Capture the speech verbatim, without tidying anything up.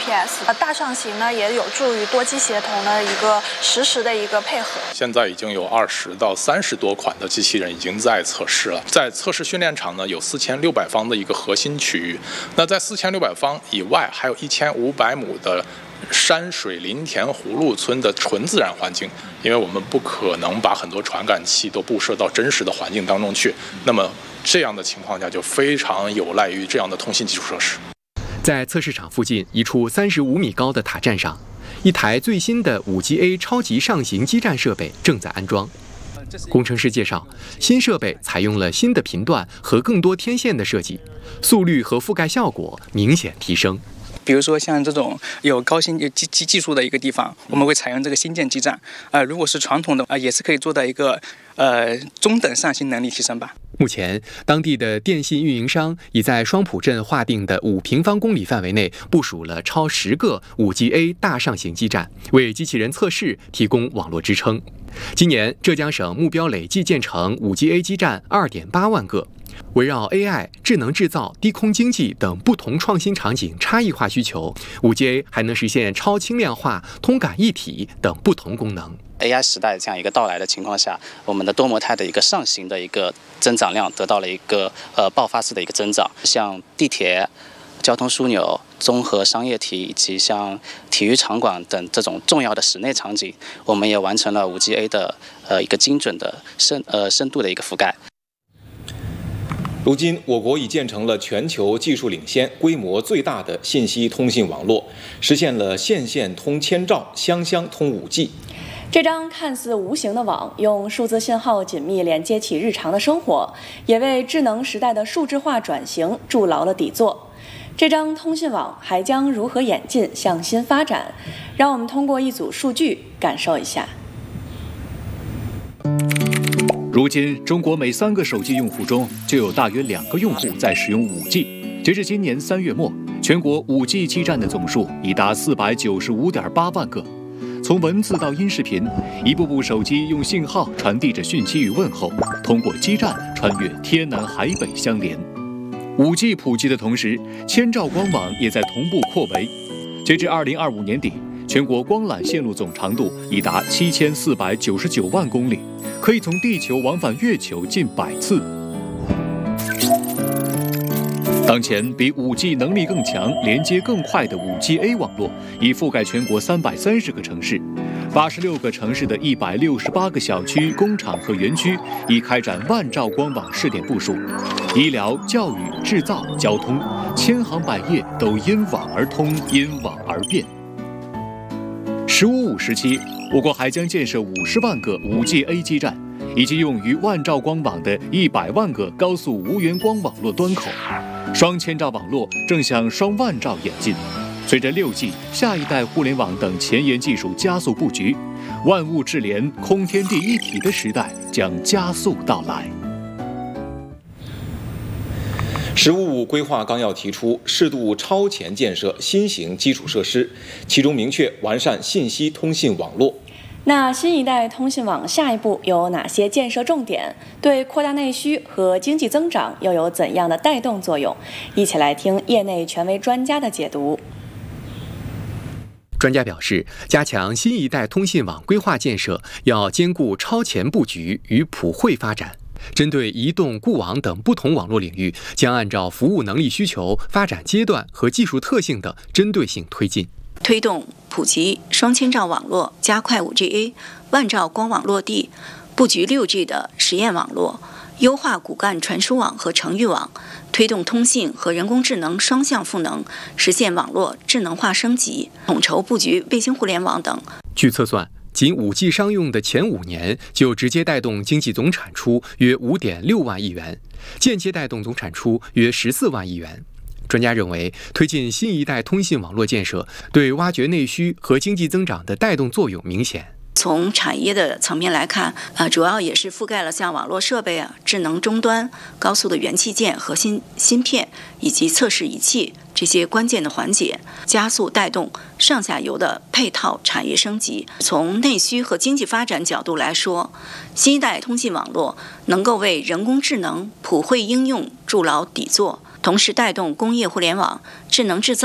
P S。大上行呢，也有助于多机协同的一个实时的一个配合。 现在已经有二十到三十多款的机器人已经在测试了。在测试训练场呢，有四千六百方的一个核心区域。那在四千六百方以外，还有一千五百亩的山水林田葫芦村的纯自然环境，因为我们不可能把很多传感器都布设到真实的环境当中去。那么这样的情况下，就非常有赖于这样的通信基础设施。 在测试场附近一处三十五米高的塔站上，一台最新的 五 G A 超级上行基站设备正在安装。工程师介绍，新设备采用了新的频段和更多天线的设计，速率和覆盖效果明显提升。 比如说像这种有高新有技技技术的一个地方，我们会采用这个新建基站。呃，如果是传统的啊、呃，也是可以做到一个呃中等上行能力提升吧。 目前，当地的电信运营商已在双浦镇划定的五平方公里范围内部署了超十个 五 G A 大上行基站，为机器人测试提供网络支撑。今年，浙江省目标累计建成 五 G A 基站 二点八万个。围绕 A I、智能制造、低空经济等不同创新场景差异化需求 ，五 G A 还能实现超轻量化、通感一体等不同功能。 A I 时代这样一个到来的情况下，我们的多模态的一个上行的一个增长量得到了一个呃爆发式的一个增长，像地铁、交通枢纽、综合商业体以及像体育场馆等这种重要的室内场景，我们也完成了 五 G A 的呃一个精准的深呃深度的一个覆盖。 如今，我国已建成了全球技术领先、规模最大的信息通信网络，实现了县县通千兆、乡乡通 五 G。 这张看似无形的网，用数字信号紧密连接起日常的生活，也为智能时代的数字化转型筑牢了底座。这张通信网还将如何演进向新发展？让我们通过一组数据感受一下。 如今，中国每三个手机用户中就有大约两个用户在使用 五 G。截至今年三月末，全国 五 G 基站的总数已达四百九十五点八万个。从文字到音视频，一部部手机用信号传递着讯息与问候，通过基站穿越天南海北相连。五 G 普及的同时，千兆光网也在同步扩围。截至二零二五年底，全国光缆线路总长度已达七千四百九十九万公里，可以从地球往返月球近百次。当前，比 五 G 能力更强、连接更快的 五 G A 网络已覆盖全国三百三十个城市，八十六个城市的一百六十八个小区、工厂和园区已开展万兆光网试点部署，医疗、教育、制造、交通，千行百业都因网而通，因网而变。十五五时期，我国还将建设五十万个 五 G A 基站，以及用于万兆光网的一百万个高速无源光网络端口。双千兆网络正向双万兆演进。随着 六 G、下一代互联网等前沿技术加速布局，万物智联、空天地一体的时代将加速到来。 十五五规划纲要提出，适度超前建设新型基础设施，其中明确完善信息通信网络。 那新一代通信网下一步有哪些建设重点？对扩大内需和经济增长又有怎样的带动作用？一起来听业内权威专家的解读。 专家表示，加强新一代通信网规划建设，要兼顾超前布局与普惠发展。针对移动、固网等不同网络领域，将按照服务能力需求、发展阶段和技术特性的针对性推进。 推动普及双千兆网络，加快 五 G A、万兆光网落地，布局 六 G 的实验网络，优化骨干传输网和程域网，推动通信和人工智能双向赋能，实现网络智能化升级，统筹布局卫星互联网等。 据测算，仅 五 G 商用的前五年就直接带动经济总产出约 五点六万亿元，间接带动总产出约十四万亿元。专家认为，推进新一代通信网络建设，对挖掘内需和经济增长的带动作用明显。 从产业的层面来看，呃，主要也是覆盖了像网络设备啊、智能终端、高速的元器件、核心芯片以及测试仪器这些关键的环节，加速带动上下游的配套产业升级。从内需和经济发展角度来说，新一代通信网络能够为人工智能普惠应用筑牢底座，同时带动工业互联网、智能制造。